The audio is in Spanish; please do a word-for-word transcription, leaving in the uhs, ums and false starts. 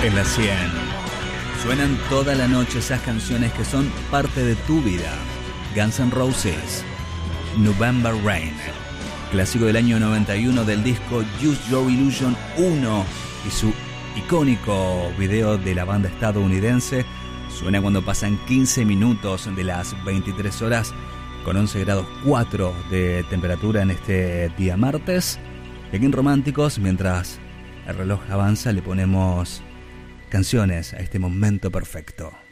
en la cien. Suenan toda la noche esas canciones que son parte de tu vida. Guns N' Roses, November Rain, clásico del año noventa y uno del disco Use Your Illusion uno, y su icónico video de la banda estadounidense. Suena cuando pasan quince minutos de las veintitrés horas, con once grados cuatro de temperatura en este día martes. Y aquí en Románticos, mientras el reloj avanza, le ponemos canciones a este momento perfecto.